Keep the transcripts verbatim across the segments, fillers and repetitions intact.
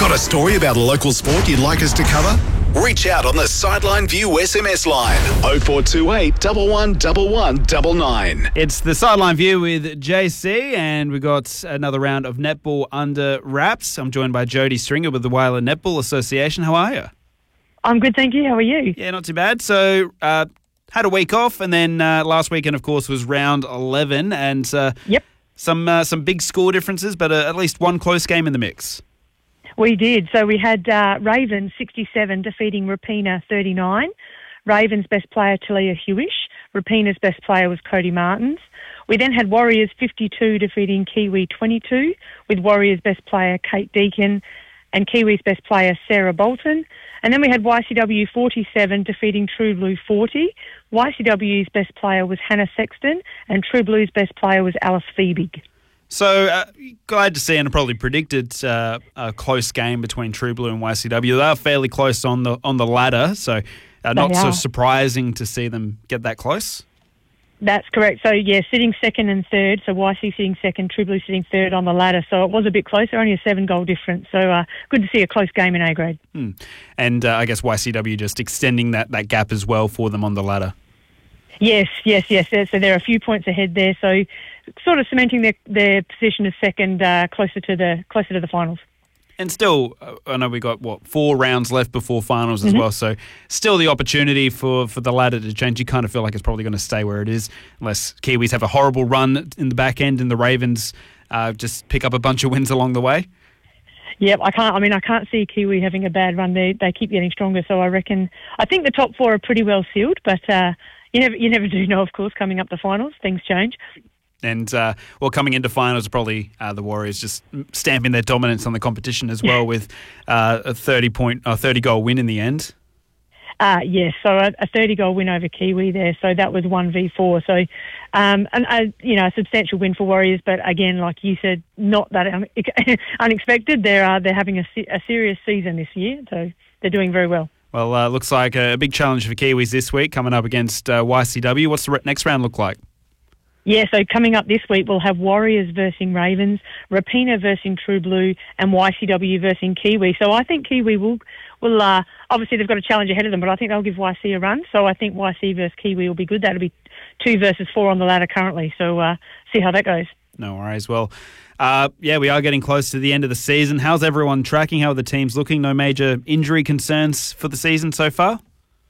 Got a story about a local sport you'd like us to cover? Reach out on the Sideline View S M S line oh four two eight, one one one one nine nine. It's the Sideline View with J C, and we've got another round of netball under wraps. I'm joined by Jody Stringer with the Whyalla Netball Association. How are you? I'm good, thank you. How are you? Yeah, not too bad. So, uh, had a week off, and then uh, last weekend, of course, was round eleven, and uh, Yep. some uh, some big score differences, but uh, at least one close game in the mix. We did. So we had uh, Ravens sixty-seven defeating Rapina thirty-nine. Ravens' best player, Talia Hewish. Rapina's best player was Cody Martins. We then had Warriors fifty-two defeating Kiwi twenty-two, with Warriors' best player, Kate Deacon, and Kiwi's best player, Sarah Bolton. And then we had Y C W forty-seven defeating True Blue forty. Y C W's best player was Hannah Sexton, and True Blue's best player was Alice Feebig. So, uh, glad to see, and I probably predicted uh, a close game between True Blue and Y C W. They are fairly close on the on the ladder, so uh, not so surprising to see them get that close. That's correct. So, yeah, sitting second and third. So, Y C sitting second, True Blue sitting third on the ladder. So, it was a bit closer, only a seven-goal difference. So, uh, good to see a close game in A grade. Hmm. And uh, I guess Y C W just extending that, that gap as well for them on the ladder. Yes, yes, yes. So, they're a few points ahead there. So, sort of cementing their, their position as second, uh, closer to the closer to the finals. And still, uh, I know we got, what, four rounds left before finals as mm-hmm. well, so still the opportunity for, for the ladder to change. You kind of feel like it's probably going to stay where it is, unless Kiwis have a horrible run in the back end and the Ravens uh, just pick up a bunch of wins along the way. Yep, I can't. I mean, I can't see Kiwi having a bad run. They they keep getting stronger, so I reckon. I think the top four are pretty well sealed, but uh, you never you never do know. Of course, coming up to finals, things change. And, uh, well, coming into finals, probably uh, the Warriors just stamping their dominance on the competition as well with uh, a thirty-point, uh, thirty-goal win in the end. Uh, yes, so a, a thirty-goal win over Kiwi there. So that was one v four. So, um, and, a, you know, a substantial win for Warriors. But again, like you said, not that un- unexpected. They're, uh, they're having a, a serious season this year. So they're doing very well. Well, uh, looks like a big challenge for Kiwis this week, coming up against uh, Y C W. What's the next round look like? Yeah, so coming up this week, we'll have Warriors versus Ravens, Rapina versus True Blue, and Y C W versus Kiwi. So I think Kiwi will, will uh, obviously they've got a challenge ahead of them, but I think they'll give Y C a run. So I think Y C versus Kiwi will be good. That'll be two versus four on the ladder currently. So uh, see how that goes. No worries. Well, uh, yeah, we are getting close to the end of the season. How's everyone tracking? How are the teams looking? No major injury concerns for the season so far?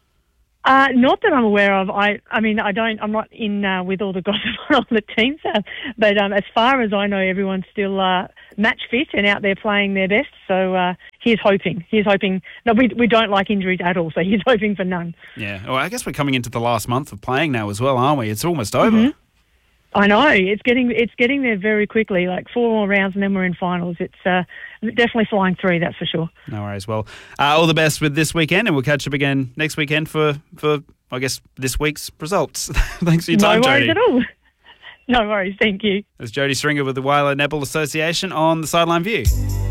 Uh, not that I'm aware of. I, I mean, I don't. I'm not in uh, with all the gossip on the teams, uh, but um, as far as I know, everyone's still uh, match fit and out there playing their best. So uh, he's hoping. He's hoping. No, we we don't like injuries at all. So he's hoping for none. Yeah. Well, I guess we're coming into the last month of playing now as well, aren't we? It's almost over. Mm-hmm. I know it's getting it's getting there very quickly. Like four more rounds and then we're in finals. It's uh, definitely flying through. That's for sure. No worries. Well, uh, all the best with this weekend, and we'll catch up again next weekend for for I guess this week's results. Thanks for your time, Jody. No worries Jody. at all. No worries. Thank you. There's Jody Stringer with the Whyalla Netball Association on the Sideline View.